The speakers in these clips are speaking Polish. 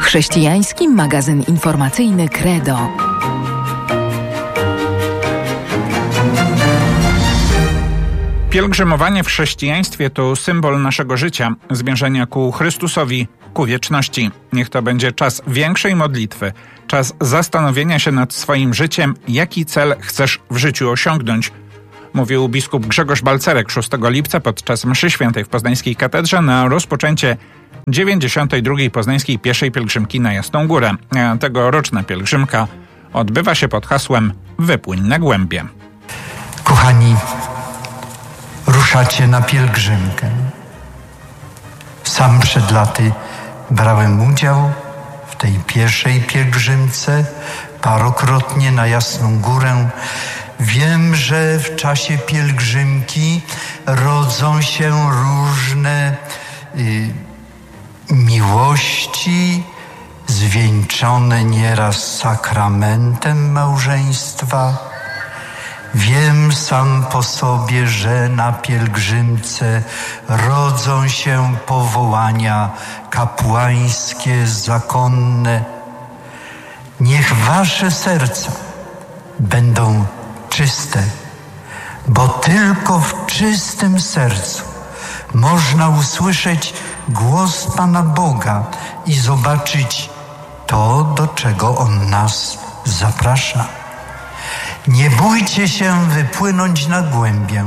Chrześcijański magazyn informacyjny Credo. Pielgrzymowanie w chrześcijaństwie to symbol naszego życia, zmierzenia ku Chrystusowi, ku wieczności. Niech to będzie czas większej modlitwy, czas zastanowienia się nad swoim życiem, jaki cel chcesz w życiu osiągnąć, mówił biskup Grzegorz Balcerek 6 lipca podczas mszy świętej w poznańskiej katedrze na rozpoczęcie 92. Poznańskiej Pieszej Pielgrzymki na Jasną Górę. Tegoroczna pielgrzymka odbywa się pod hasłem Wypłyń na głębie. Kochani, ruszacie na pielgrzymkę. Sam przed laty brałem udział w tej pierwszej pielgrzymce parokrotnie na Jasną Górę. Wiem, że w czasie pielgrzymki rodzą się różne miłości, zwieńczone nieraz sakramentem małżeństwa. Wiem sam po sobie, że na pielgrzymce rodzą się powołania kapłańskie, zakonne. Niech wasze serca będą czyste, bo tylko w czystym sercu można usłyszeć głos Pana Boga i zobaczyć to, do czego On nas zaprasza. Nie bójcie się wypłynąć na głębię.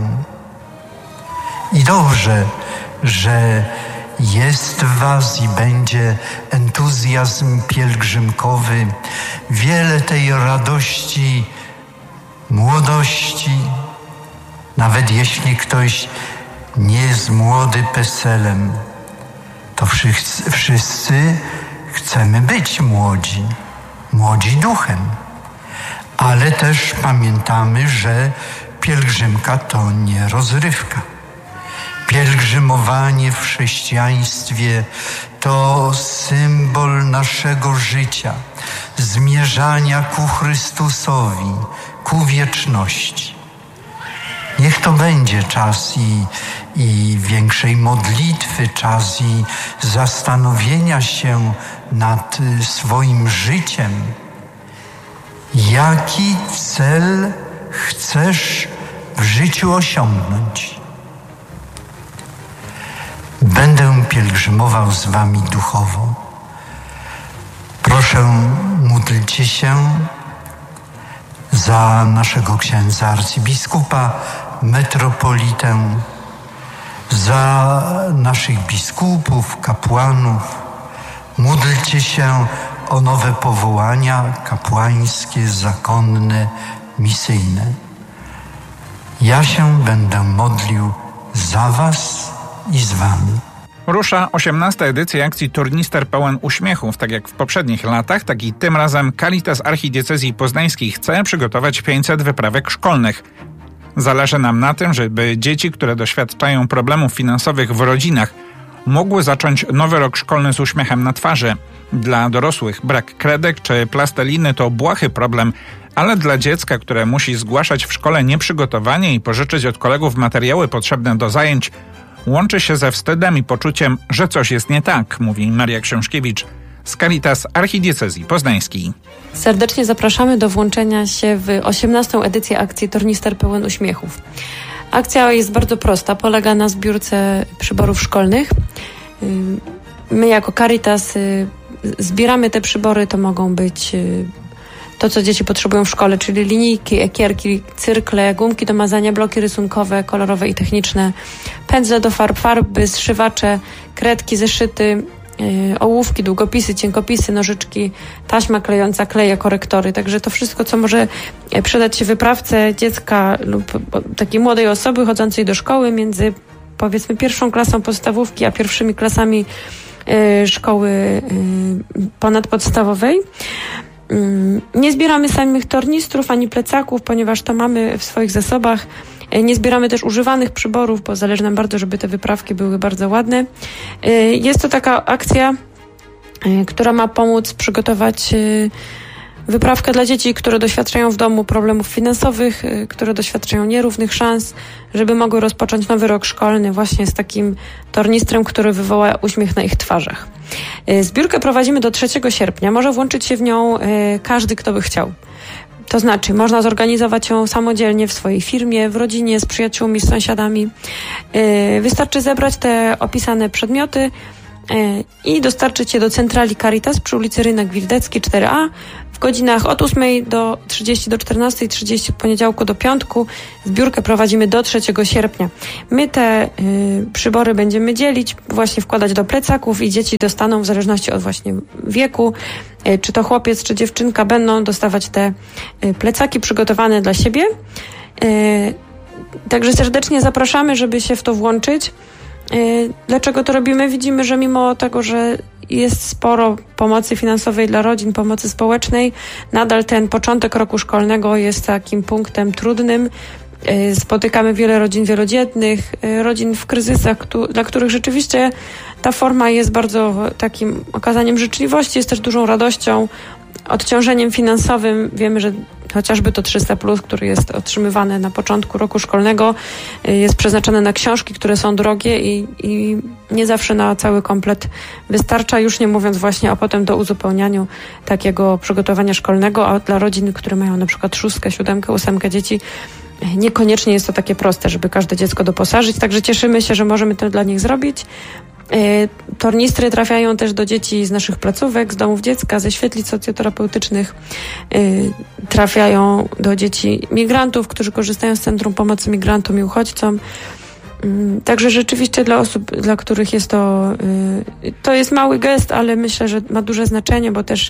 I dobrze, że jest w was i będzie entuzjazm pielgrzymkowy, wiele tej radości, młodości. Nawet jeśli ktoś nie jest młody PESEL-em, to wszyscy chcemy być młodzi duchem. Ale też pamiętamy, że pielgrzymka to nie rozrywka. Pielgrzymowanie w chrześcijaństwie to symbol naszego życia, zmierzania ku Chrystusowi, ku wieczności. Niech to będzie czas i większej modlitwy, czas i zastanowienia się nad swoim życiem. Jaki cel chcesz w życiu osiągnąć? Będę pielgrzymował z wami duchowo. Proszę, módlcie się za naszego księdza arcybiskupa, metropolitę, za naszych biskupów, kapłanów. Módlcie się o nowe powołania kapłańskie, zakonne, misyjne. Ja się będę modlił za was i z wami. Rusza 18. edycja akcji Turnister pełen uśmiechów. Tak jak w poprzednich latach, tak i tym razem Caritas Archidiecezji Poznańskiej chce przygotować 500 wyprawek szkolnych. Zależy nam na tym, żeby dzieci, które doświadczają problemów finansowych w rodzinach, mogły zacząć nowy rok szkolny z uśmiechem na twarzy. Dla dorosłych brak kredek czy plasteliny to błahy problem, ale dla dziecka, które musi zgłaszać w szkole nieprzygotowanie i pożyczyć od kolegów materiały potrzebne do zajęć, łączy się ze wstydem i poczuciem, że coś jest nie tak, mówi Maria Książkiewicz z Caritas Archidiecezji Poznańskiej. Serdecznie zapraszamy do włączenia się w 18. edycję akcji Tornister pełen uśmiechów. Akcja jest bardzo prosta, polega na zbiórce przyborów szkolnych. My jako Caritas zbieramy te przybory, to mogą być to, co dzieci potrzebują w szkole, czyli linijki, ekierki, cyrkle, gumki do mazania, bloki rysunkowe, kolorowe i techniczne, pędzle do farb, farby, zszywacze, kredki, zeszyty, ołówki, długopisy, cienkopisy, nożyczki, taśma klejąca, kleje, korektory. Także to wszystko, co może przydać się wyprawce dziecka lub takiej młodej osoby chodzącej do szkoły między, powiedzmy, pierwszą klasą podstawówki a pierwszymi klasami szkoły ponadpodstawowej. Nie zbieramy samych tornistrów ani plecaków, ponieważ to mamy w swoich zasobach. Nie zbieramy też używanych przyborów, bo zależy nam bardzo, żeby te wyprawki były bardzo ładne. Jest to taka akcja, która ma pomóc przygotować wyprawkę dla dzieci, które doświadczają w domu problemów finansowych, które doświadczają nierównych szans, żeby mogły rozpocząć nowy rok szkolny właśnie z takim tornistrem, który wywoła uśmiech na ich twarzach. Zbiórkę prowadzimy do 3 sierpnia. Może włączyć się w nią każdy, kto by chciał. To znaczy, można zorganizować ją samodzielnie w swojej firmie, w rodzinie, z przyjaciółmi, z sąsiadami. Wystarczy zebrać te opisane przedmioty i dostarczyć je do centrali Caritas przy ulicy Rynek Wildecki 4A w godzinach od 8:30 do 14:30 od poniedziałku do piątku. Zbiórkę prowadzimy do 3 sierpnia. My te przybory będziemy dzielić, właśnie wkładać do plecaków i dzieci dostaną w zależności od właśnie wieku, czy to chłopiec, czy dziewczynka, będą dostawać te plecaki przygotowane dla siebie. Także serdecznie zapraszamy, żeby się w to włączyć. Dlaczego to robimy? Widzimy, że mimo tego, że jest sporo pomocy finansowej dla rodzin, pomocy społecznej, nadal ten początek roku szkolnego jest takim punktem trudnym. Spotykamy wiele rodzin wielodzietnych, rodzin w kryzysach, dla których rzeczywiście ta forma jest bardzo takim okazaniem życzliwości, jest też dużą radością, odciążeniem finansowym. Wiemy, że chociażby to 300+, który jest otrzymywany na początku roku szkolnego, jest przeznaczone na książki, które są drogie i nie zawsze na cały komplet wystarcza, już nie mówiąc właśnie o potem do uzupełnianiu takiego przygotowania szkolnego, a dla rodzin, które mają na przykład 6, 7, 8 dzieci, niekoniecznie jest to takie proste, żeby każde dziecko doposażyć, także cieszymy się, że możemy to dla nich zrobić. Tornistry trafiają też do dzieci z naszych placówek, z domów dziecka, ze świetlic socjoterapeutycznych. Trafiają do dzieci migrantów, którzy korzystają z Centrum Pomocy Migrantom i Uchodźcom. Także rzeczywiście dla osób, dla których jest to jest mały gest, ale myślę, że ma duże znaczenie, bo też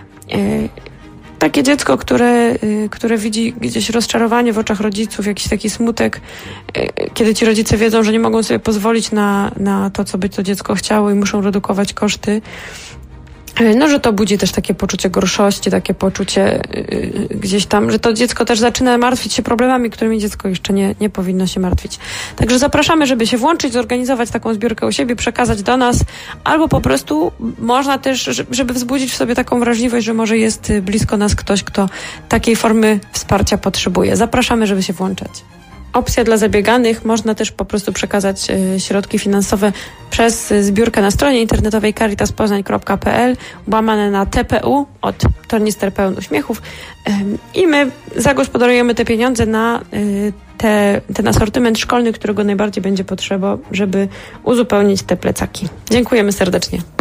takie dziecko, które widzi gdzieś rozczarowanie w oczach rodziców, jakiś taki smutek, kiedy ci rodzice wiedzą, że nie mogą sobie pozwolić na to, co by to dziecko chciało i muszą redukować koszty, no, że to budzi też takie poczucie gorszości, takie poczucie gdzieś tam, że to dziecko też zaczyna martwić się problemami, którymi dziecko jeszcze nie powinno się martwić. Także zapraszamy, żeby się włączyć, zorganizować taką zbiórkę u siebie, przekazać do nas, albo po prostu można też, żeby wzbudzić w sobie taką wrażliwość, że może jest blisko nas ktoś, kto takiej formy wsparcia potrzebuje. Zapraszamy, żeby się włączać. Opcja dla zabieganych, można też po prostu przekazać środki finansowe przez zbiórkę na stronie internetowej caritaspoznań.pl łamane na TPU od Tornister Pełen Uśmiechów i my zagospodarujemy te pieniądze na ten asortyment szkolny, którego najbardziej będzie potrzeba, żeby uzupełnić te plecaki. Dziękujemy serdecznie.